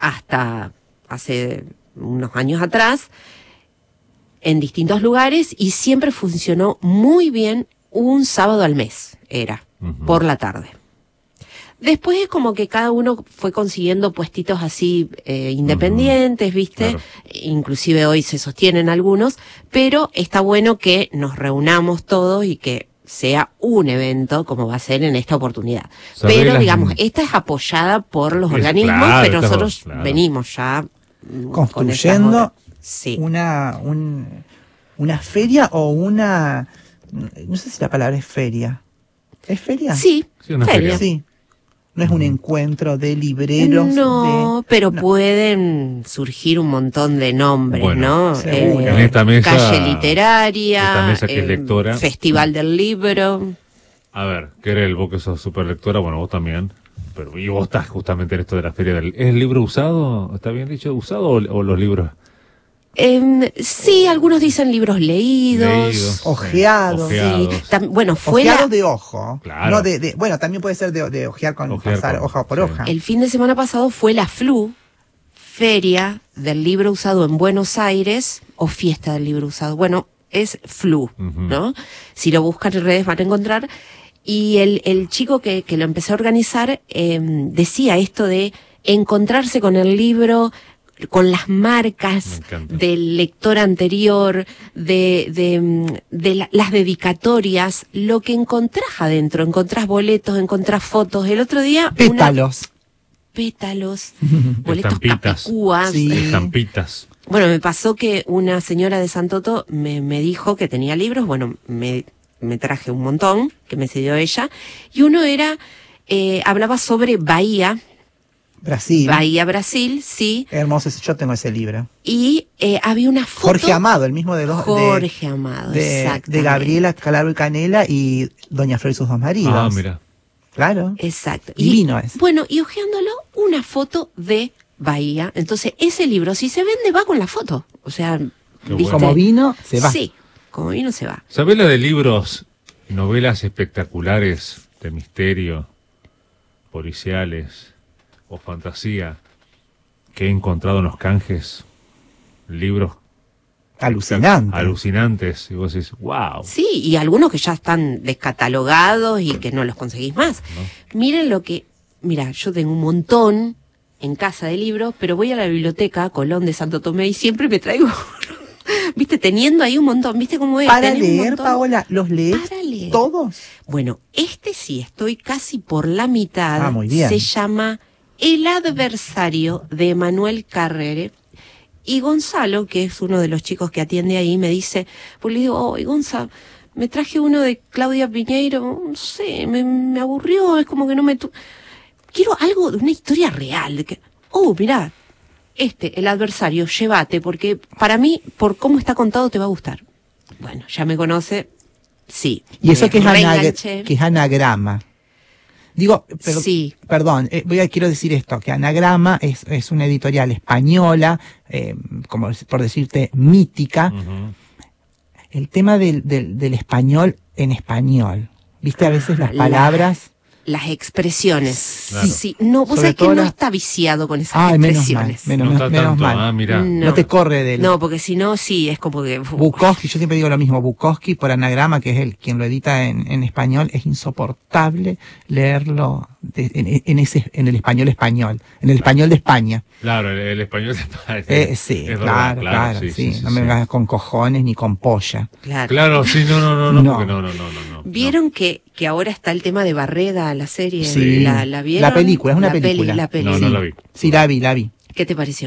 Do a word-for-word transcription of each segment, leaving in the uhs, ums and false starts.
hasta hace unos años atrás, en distintos lugares, y siempre funcionó muy bien un sábado al mes, era, uh-huh. por la tarde. Después es como que cada uno fue consiguiendo puestitos así eh, independientes, uh-huh. ¿viste? Claro. Inclusive hoy se sostienen algunos, pero está bueno que nos reunamos todos y que sea un evento como va a ser en esta oportunidad. Pero digamos, esta es apoyada por los es, organismos, claro, pero nosotros claro. venimos ya construyendo sí. una un, una feria o una, no sé si la palabra es feria. ¿Es feria? Sí, sí una feria. Sí. No es un encuentro de libreros. No, de, pero no. pueden surgir un montón de nombres, bueno, ¿no? Eh, en esta mesa, calle literaria, esta mesa que es lectora, Festival del Libro. A ver, que eres vos que sos súper lectora, bueno, vos también. Pero, y vos estás justamente en esto de la feria del... ¿Es el libro usado? ¿Está bien dicho? ¿Usado o, o los libros? Eh, sí, algunos dicen libros leídos, leídos ojeados. ojeados. Sí. Tam, bueno, fue ojeados la... de ojo. Claro. No de, de, bueno, también puede ser de, de ojear con ojear pasar con, hoja por sí. hoja. El fin de semana pasado fue la F L U, Feria del Libro Usado en Buenos Aires, o Fiesta del Libro Usado. Bueno, es F L U, uh-huh. ¿no? Si lo buscan en redes van a encontrar. Y el, el chico que, que lo empezó a organizar eh, decía esto de encontrarse con el libro, con las marcas del lector anterior, de, de, de la, las dedicatorias, lo que encontrás adentro, encontrás boletos, encontrás fotos. El otro día... Pétalos. Una, pétalos, boletos estampitas, capicúas. Sí. Estampitas. Bueno, me pasó que una señora de Santoto me, me dijo que tenía libros, bueno, me, me traje un montón, que me cedió ella, y uno era, eh, hablaba sobre Bahía, Brasil. Bahía, Brasil, sí. Hermoso, yo tengo ese libro. Y eh, había una foto... Jorge Amado, el mismo de dos... Jorge de, Amado, de, exacto. De Gabriela Calaro y Canela y Doña Flor y sus dos maridos. Ah, mira. Claro. Exacto. Divino y, es. Bueno, y hojeándolo, una foto de Bahía. Entonces, ese libro, si se vende, va con la foto. O sea... Bueno. Como vino, se va. Sí, como vino, se va. ¿Sabés la de libros, novelas espectaculares de misterio, policiales... o fantasía que he encontrado en los canjes? Libros alucinantes. Alucinantes. Y vos decís, wow. Sí, y algunos que ya están descatalogados y que no los conseguís más. ¿No? Miren lo que... Mira, yo tengo un montón en casa de libros, pero voy a la biblioteca Colón de Santo Tomé y siempre me traigo... ¿Viste? Teniendo ahí un montón. ¿Viste cómo es? Para leer, Paola, ¿los lees Para leer. todos? Bueno, este sí, estoy casi por la mitad. Ah, muy bien. Se llama... El adversario de Emanuel Carrere. Y Gonzalo, que es uno de los chicos que atiende ahí, me dice, pues le digo, oh, Gonzalo, me traje uno de Claudia Piñeiro, no sé, me, me aburrió, es como que no me... Tu... Quiero algo de una historia real. De que, oh, mirá, este, El adversario, llévate, porque para mí, por cómo está contado, te va a gustar. Bueno, ya me conoce, sí. Y eso que es, anag que es anagrama. Digo, pero, sí. perdón, eh, voy a, quiero decir esto, que Anagrama es, es una editorial española, eh, como por decirte, mítica. Uh-huh. El tema del, del, del español en español. ¿Viste a veces las palabras? La, las expresiones. Claro. Sí, no, vos sabés que no la... está viciado con esas Ay, expresiones. Menos mal, menos, no menos tanto, mal. Ah, mirá. No. no te corre del... No, porque si no, sí, es como que... Bukowski, yo siempre digo lo mismo, Bukowski por Anagrama, que es el quien lo edita en, en español, es insoportable leerlo de, en, en ese en el español español, en el español de España. Claro, el, el español de España. Eh, sí, es claro, verdad, claro, claro, sí, sí, sí, sí, no sí, me sí. vengas con cojones ni con polla. Claro, claro sí, no, no, no, no, no. Porque no, no, no, no, no. ¿Vieron no. que, que ahora está el tema de Barreda, la serie? Sí. ¿La, la vieron? La película, es una la película. Peli, la peli. No, sí. no la vi. Sí, la vi, la vi. ¿Qué te pareció?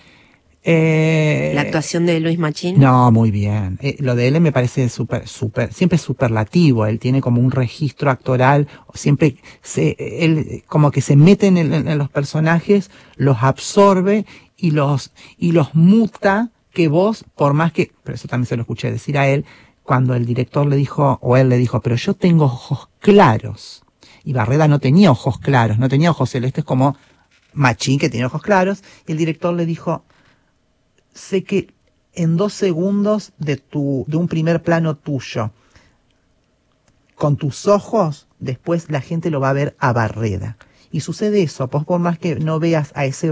Eh, ¿La actuación de Luis Machín? No, muy bien. Eh, lo de él me parece súper, súper, siempre superlativo. Él tiene como un registro actoral, siempre se, él como que se mete en, el, en los personajes, los absorbe y los, y los muta, que vos, por más que, pero eso también se lo escuché decir a él, cuando el director le dijo, o él le dijo, pero yo tengo ojos claros. Y Barreda no tenía ojos claros, no tenía ojos celestes como Machín, que tiene ojos claros, y el director le dijo, sé que en dos segundos de tu, de un primer plano tuyo, con tus ojos, después la gente lo va a ver a Barreda. Y sucede eso, vos por más que no veas a ese